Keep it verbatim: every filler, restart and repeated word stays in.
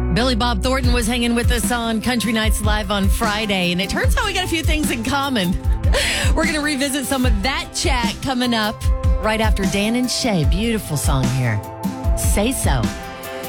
Billy Bob Thornton was hanging with us on Country Nights Live on Friday, and it turns out we got a few things in common. We're going to revisit some of that chat coming up right after Dan and Shay. Beautiful song here. Say So.